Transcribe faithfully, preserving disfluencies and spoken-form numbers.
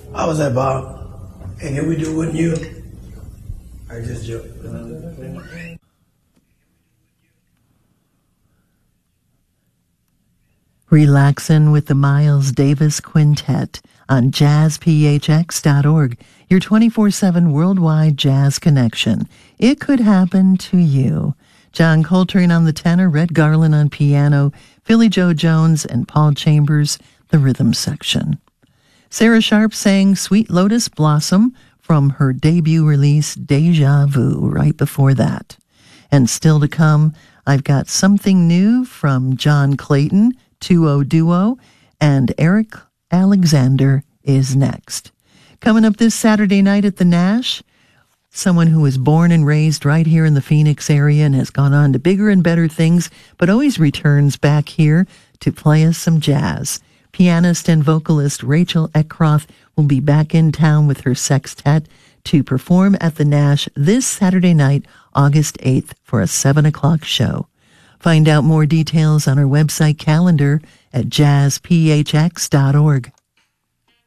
I was like, Bob, and can we do Wouldn't You? I just joke. Relaxin' with the Miles Davis Quintet on jazz p h x dot org, your twenty-four seven worldwide jazz connection. It could happen to you. John Coltrane on the tenor, Red Garland on piano, Philly Joe Jones and Paul Chambers, the rhythm section. Sarah Sharp sang Sweet Lotus Blossom from her debut release, Deja Vu, right before that. And still to come, I've got something new from John Clayton, two-oh Duo, and Eric Alexander is next. Coming up this Saturday night at the Nash, someone who was born and raised right here in the Phoenix area and has gone on to bigger and better things, but always returns back here to play us some jazz. Pianist and vocalist Rachel Eckroth will be back in town with her sextet to perform at the Nash this Saturday night, August eighth, for a seven o'clock show. Find out more details on our website calendar at jazz p h x dot org.